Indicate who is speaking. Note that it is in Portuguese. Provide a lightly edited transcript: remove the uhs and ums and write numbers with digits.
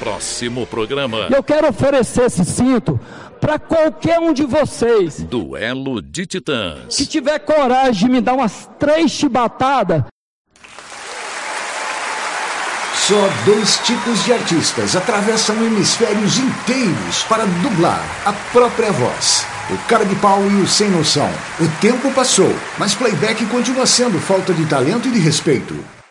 Speaker 1: próximo programa.
Speaker 2: Eu quero oferecer esse cinto para qualquer um de vocês.
Speaker 1: Duelo de Titãs.
Speaker 2: Que tiver coragem de me dar umas 3 chibatadas.
Speaker 3: Só 2 tipos de artistas atravessam hemisférios inteiros para dublar a própria voz. O cara de pau e o sem noção. O tempo passou, mas playback continua sendo falta de talento e de respeito.